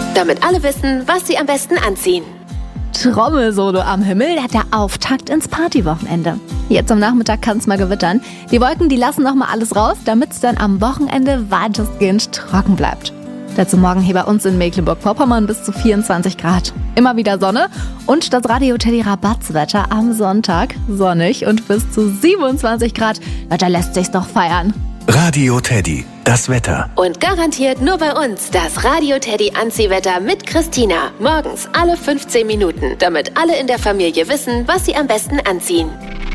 damit alle wissen, was sie am besten anziehen. Trommelsolo am Himmel, der Auftakt ins Partywochenende. Jetzt am Nachmittag kann es mal gewittern. Die Wolken, die lassen noch mal alles raus, damit es dann am Wochenende weitestgehend trocken bleibt. Dazu morgen hier bei uns in Mecklenburg-Vorpommern bis zu 24 Grad. Immer wieder Sonne und das Radio Teddy Rabatzwetter am Sonntag. Sonnig und bis zu 27 Grad. Da lässt sich's doch feiern. Radio Teddy, das Wetter. Und garantiert nur bei uns das Radio Teddy Anziehwetter mit Christina. Morgens alle 15 Minuten, damit alle in der Familie wissen, was sie am besten anziehen.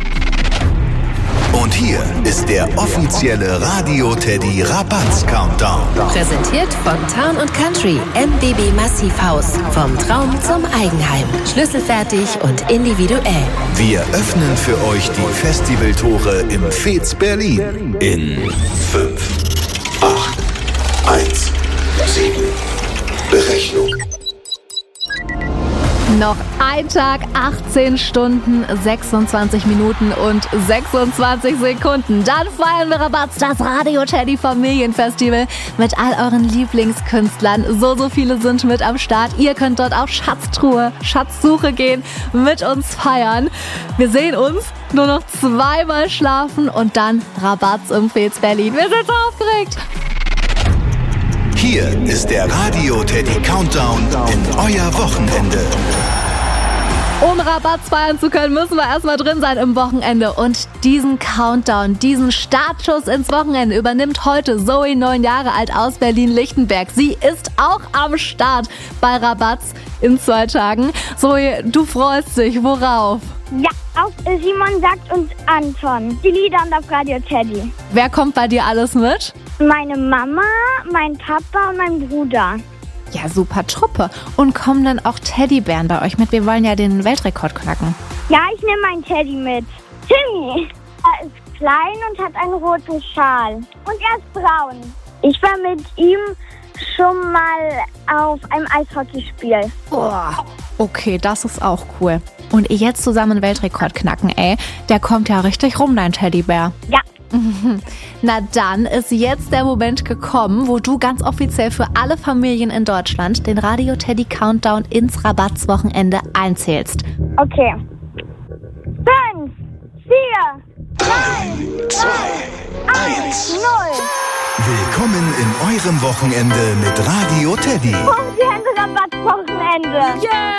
Und hier ist der offizielle Radio Teddy Rabatz Countdown. Präsentiert von Town & Country, MBB Massivhaus. Vom Traum zum Eigenheim. Schlüsselfertig und individuell. Wir öffnen für euch die Festivaltore im Fez Berlin. In 5, 8, 1, 7. Berechnung. Noch ein Tag, 18 Stunden, 26 Minuten und 26 Sekunden. Dann feiern wir Rabatz, das Radio Teddy Familienfestival mit all euren Lieblingskünstlern. So viele sind mit am Start. Ihr könnt dort auf Schatzsuche gehen, mit uns feiern. Wir sehen uns nur noch zweimal schlafen und dann Rabatz im Fez Berlin. Wir sind so aufgeregt. Hier ist der Radio Teddy Countdown in euer Wochenende. Um Rabatz feiern zu können, müssen wir erstmal drin sein im Wochenende. Und diesen Countdown, diesen Startschuss ins Wochenende übernimmt heute Zoe, 9 Jahre alt, aus Berlin-Lichtenberg. Sie ist auch am Start bei Rabatz in 2 Tagen. Zoe, du freust dich. Worauf? Ja, auf Simon Sagt und Anton. Die Lieder und auf Radio Teddy. Wer kommt bei dir alles mit? Meine Mama, mein Papa und mein Bruder. Ja, super Truppe. Und kommen dann auch Teddybären bei euch mit? Wir wollen ja den Weltrekord knacken. Ja, ich nehme meinen Teddy mit. Timmy. Er ist klein und hat einen roten Schal. Und er ist braun. Ich war mit ihm schon mal auf einem Eishockeyspiel. Oh, okay, das ist auch cool. Und ihr jetzt zusammen einen Weltrekord knacken, ey. Der kommt ja richtig rum, dein Teddybär. Ja. Na dann ist jetzt der Moment gekommen, wo du ganz offiziell für alle Familien in Deutschland den Radio Teddy Countdown ins Rabattswochenende einzählst. Okay. 5, 4, 3, 2, 1, 0. Willkommen in eurem Wochenende mit Radio Teddy. Wochenende, Rabattwochenende. Yeah!